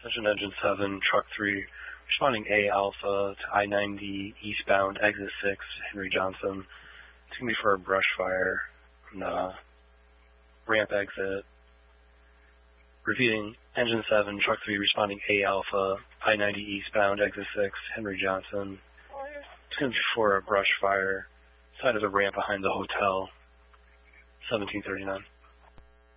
Attention Engine 7, Truck 3, responding A Alpha to I-90 eastbound, exit 6, Henry Johnson. It's going to be for a brush fire on the ramp exit. Repeating, Engine 7, Truck 3, responding A Alpha, I-90 eastbound, exit 6, Henry Johnson. It's going to be for a brush fire, side of the ramp behind the hotel, 1739.